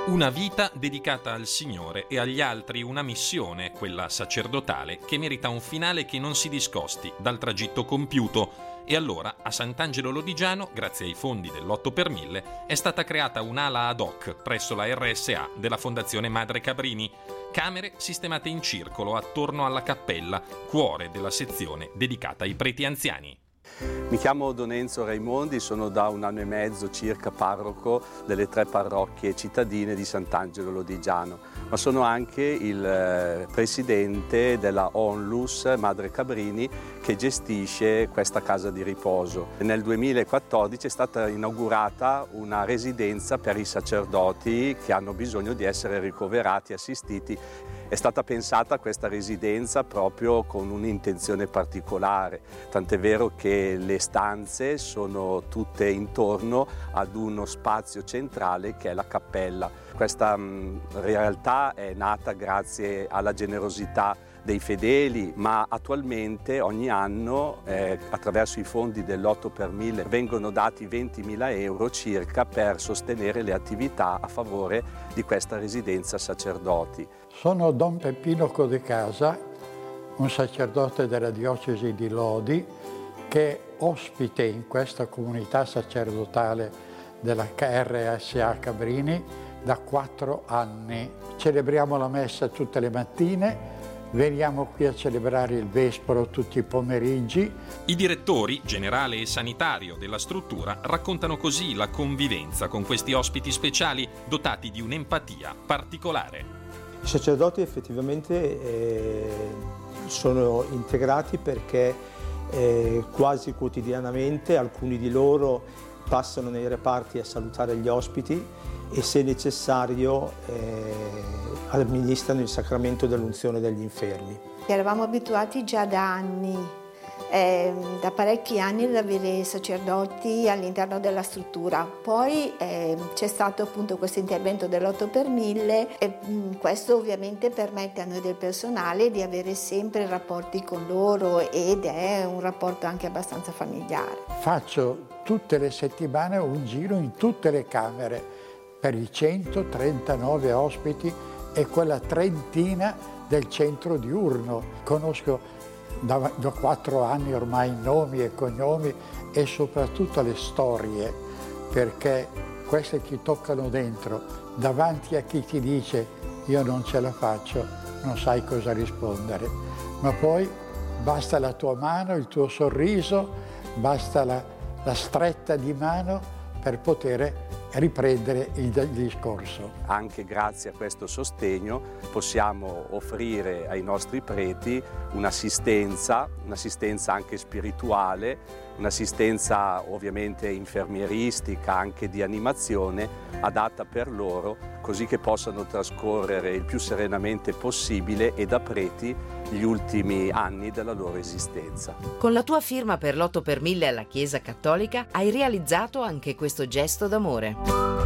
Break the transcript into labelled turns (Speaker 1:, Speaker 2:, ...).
Speaker 1: Una vita dedicata al Signore e agli altri, una missione, quella sacerdotale, che merita un finale che non si discosti dal tragitto compiuto. E allora a Sant'Angelo Lodigiano, grazie ai fondi dell'8 per 1000, è stata creata un'ala ad hoc presso la RSA della Fondazione Madre Cabrini. Camere sistemate in circolo attorno alla cappella, cuore della sezione dedicata ai preti anziani.
Speaker 2: Mi chiamo Don Enzo Raimondi, sono da 1 anno e mezzo circa parroco delle 3 parrocchie cittadine di Sant'Angelo Lodigiano, ma sono anche il presidente della Onlus Madre Cabrini che gestisce questa casa di riposo. Nel 2014 è stata inaugurata una residenza per i sacerdoti che hanno bisogno di essere ricoverati, assistiti. È stata pensata questa residenza proprio con un'intenzione particolare, tant'è vero che le stanze sono tutte intorno ad uno spazio centrale che è la cappella. Questa realtà è nata grazie alla generosità dei fedeli, ma attualmente ogni anno attraverso i fondi dell'8 per 1000 vengono dati 20.000 euro circa per sostenere le attività a favore di questa residenza sacerdoti.
Speaker 3: Sono Don Peppino Codecasa, un sacerdote della diocesi di Lodi che è ospite in questa comunità sacerdotale della RSA Cabrini da 4 anni. Celebriamo la messa tutte le mattine. Veniamo qui a celebrare il Vespro tutti i pomeriggi.
Speaker 1: I direttori, generale e sanitario della struttura, raccontano così la convivenza con questi ospiti speciali dotati di un'empatia particolare.
Speaker 4: I sacerdoti effettivamente sono integrati perché quasi quotidianamente alcuni di loro passano nei reparti a salutare gli ospiti e se necessario amministrano il sacramento dell'unzione degli infermi.
Speaker 5: Eravamo abituati già da anni, da parecchi anni ad avere sacerdoti all'interno della struttura. Poi c'è stato appunto questo intervento dell'8 per 1000 e questo ovviamente permette a noi del personale di avere sempre rapporti con loro ed è un rapporto anche abbastanza familiare.
Speaker 3: Faccio tutte le settimane un giro in tutte le camere per i 139 ospiti e quella trentina del centro diurno. Conosco da 4 anni ormai nomi e cognomi e soprattutto le storie, perché queste ti toccano dentro, davanti a chi ti dice io non ce la faccio, non sai cosa rispondere, ma poi basta la tua mano, il tuo sorriso, basta la stretta di mano per poter riprendere il discorso.
Speaker 2: Anche grazie a questo sostegno possiamo offrire ai nostri preti un'assistenza anche spirituale, un'assistenza ovviamente infermieristica, anche di animazione, adatta per loro, così che possano trascorrere il più serenamente possibile e da preti gli ultimi anni della loro esistenza.
Speaker 6: Con la tua firma per l'8 per 1000 alla Chiesa Cattolica hai realizzato anche questo gesto d'amore.